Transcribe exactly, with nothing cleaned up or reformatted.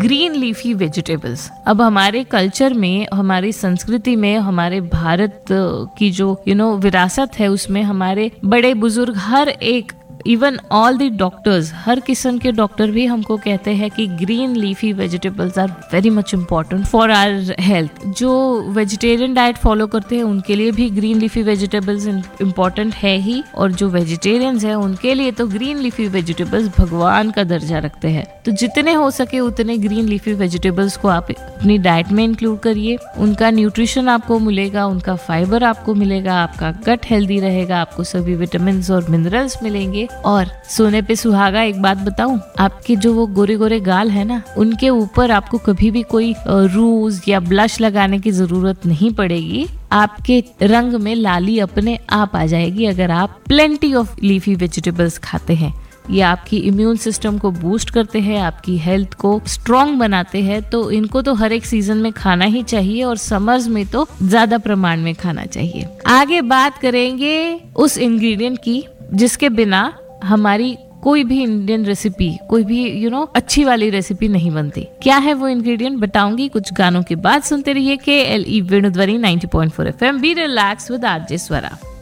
Green leafy vegetables. अब हमारे culture में, हमारी संस्कृति में, हमारे भारत की जो यू नो विरासत है, उसमें हमारे बड़े बुजुर्ग, हर एक, इवन ऑल द डॉक्टर्स, हर किस्म के डॉक्टर भी हमको कहते हैं कि green leafy vegetables are very much important for our health. जो वेजिटेरियन डाइट फॉलो करते हैं उनके लिए भी ग्रीन लीफी वेजिटेबल्स इम्पॉर्टेंट है ही, और जो वेजिटेरियंस हैं उनके लिए तो ग्रीन लीफी वेजिटेबल्स भगवान का दर्जा रखते हैं। तो जितने हो सके उतने ग्रीन लीफी वेजिटेबल्स को आप अपनी डाइट में इंक्लूड करिए। उनका न्यूट्रिशन आपको मिलेगा, उनका फाइबर आपको मिलेगा, आपका गट हेल्दी रहेगा, आपको सभी विटामिन और मिनरल्स मिलेंगे। और सोने पे सुहागा, एक बात बताऊं, आपके जो वो गोरे गोरे गाल है ना, उनके ऊपर आपको कभी भी कोई रूज या ब्लश लगाने की जरूरत नहीं पड़ेगी। आपके रंग में लाली अपने आप आ जाएगी अगर आप प्लेंटी ऑफ लीफी वेजिटेबल्स खाते हैं। ये आपकी इम्यून सिस्टम को बूस्ट करते हैं, आपकी हेल्थ को स्ट्रॉन्ग बनाते हैं। तो इनको तो हर एक सीजन में खाना ही चाहिए, और समर्स में तो ज्यादा प्रमाण में खाना चाहिए। आगे बात करेंगे उस इंग्रेडिएंट की जिसके बिना हमारी कोई भी इंडियन रेसिपी, कोई भी यू नो अच्छी वाली रेसिपी नहीं बनती। क्या है वो इंग्रेडिएंट, बताऊंगी कुछ गानों के बाद। सुनते रहिए के L E वेणुध्वनि ninety point four F M. Be relax with RJ Swara.